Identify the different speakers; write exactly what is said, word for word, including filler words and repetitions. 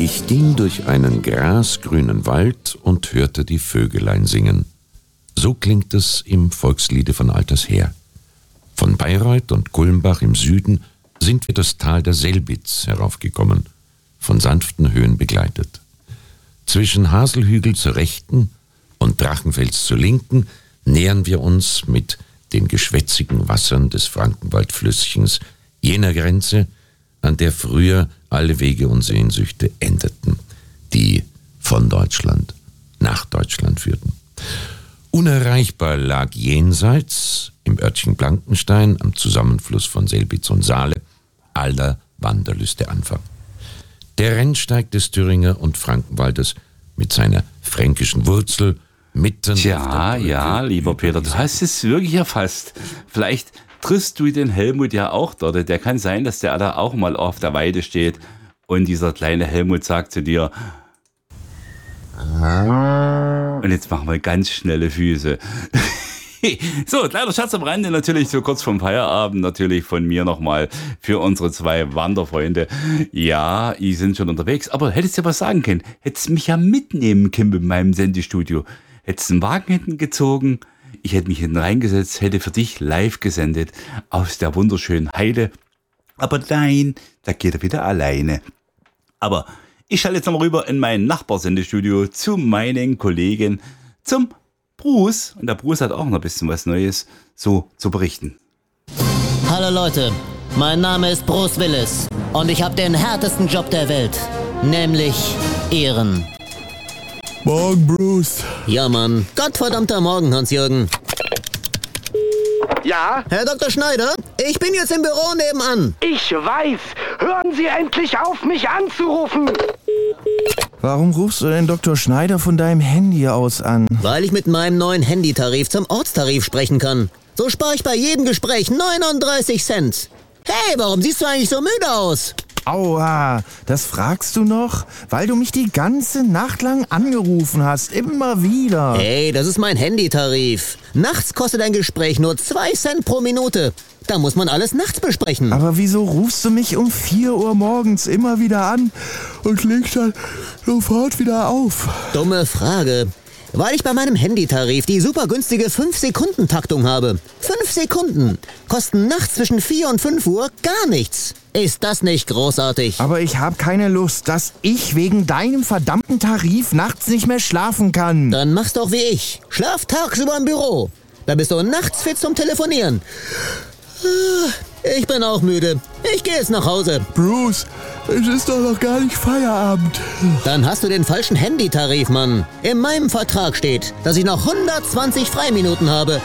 Speaker 1: Ich ging durch einen grasgrünen Wald und hörte die Vögelein singen. So klingt es im Volksliede von alters her. Von Bayreuth und Kulmbach im Süden sind wir das Tal der Selbitz heraufgekommen, von sanften Höhen begleitet. Zwischen Haselhügel zur Rechten und Drachenfels zur Linken nähern wir uns mit den geschwätzigen Wassern des Frankenwaldflüsschens jener Grenze, an der früher alle Wege und Sehnsüchte endeten, die von Deutschland nach Deutschland führten. Unerreichbar lag jenseits, im Örtchen Blankenstein, am Zusammenfluss von Selbitz und Saale, aller Wanderlüste Anfang. Der Rennsteig des Thüringer und Frankenwaldes mit seiner fränkischen Wurzel mitten...
Speaker 2: Tja, ja, lieber Peter, du hast es wirklich erfasst. Vielleicht triffst du den Helmut ja auch dort. Der kann sein, dass der da auch mal auf der Weide steht und dieser kleine Helmut sagt zu dir: Und jetzt machen wir ganz schnelle Füße. So, kleiner Schatz am Rande, natürlich so kurz vorm Feierabend, natürlich von mir nochmal für unsere zwei Wanderfreunde. Ja, die sind schon unterwegs, aber hättest du ja was sagen können. Hättest mich ja mitnehmen können mit meinem Sendestudio. Hättest einen Wagen hinten gezogen, ich hätte mich hinten reingesetzt, hätte für dich live gesendet aus der wunderschönen Heide. Aber nein, da geht er wieder alleine. Aber ich schalte jetzt nochmal rüber in mein Nachbarsendestudio zu meinen Kollegen, zum Bruce. Und der Bruce hat auch noch ein bisschen was Neues so zu berichten.
Speaker 3: Hallo Leute, mein Name ist Bruce Willis und ich habe den härtesten Job der Welt, nämlich Ehren.
Speaker 4: Morgen, Bruce.
Speaker 3: Ja, Mann. Gottverdammter Morgen, Hans-Jürgen.
Speaker 5: Ja?
Speaker 3: Herr Doktor Schneider, ich bin jetzt im Büro nebenan.
Speaker 5: Ich weiß. Hören Sie endlich auf, mich anzurufen.
Speaker 4: Warum rufst du denn Doktor Schneider von deinem Handy aus an?
Speaker 3: Weil ich mit meinem neuen Handytarif zum Ortstarif sprechen kann. So spare ich bei jedem Gespräch neununddreißig Cent. Hey, warum siehst du eigentlich so müde aus?
Speaker 4: Aua, das fragst du noch? Weil du mich die ganze Nacht lang angerufen hast, immer wieder.
Speaker 3: Hey, das ist mein Handytarif. Nachts kostet ein Gespräch nur zwei Cent pro Minute. Da muss man alles nachts besprechen.
Speaker 4: Aber wieso rufst du mich um vier Uhr morgens immer wieder an und legst dann sofort wieder auf?
Speaker 3: Dumme Frage. Weil ich bei meinem Handytarif die super günstige fünf Sekunden Taktung habe. fünf Sekunden kosten nachts zwischen vier und fünf Uhr gar nichts. Ist das nicht großartig?
Speaker 4: Aber ich habe keine Lust, dass ich wegen deinem verdammten Tarif nachts nicht mehr schlafen kann.
Speaker 3: Dann mach's doch wie ich. Schlaf tagsüber im Büro. Da bist du nachts fit zum Telefonieren. Ich bin auch müde. Ich gehe jetzt nach Hause.
Speaker 4: Bruce, es ist doch noch gar nicht Feierabend.
Speaker 3: Dann hast du den falschen Handytarif, Mann. In meinem Vertrag steht, dass ich noch hundertzwanzig Freiminuten habe